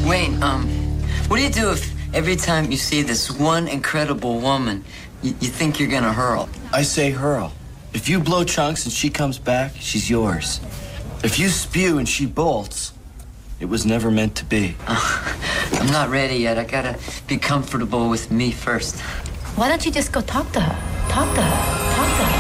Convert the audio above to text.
Wayne, what do you do if every time you see this one incredible woman, you think you're gonna hurl? I say hurl. If you blow chunks and she comes back, she's yours. If you spew and she bolts, it was never meant to be. I'm not ready yet. I gotta be comfortable with me first. Why don't you just go talk to her? Talk to her.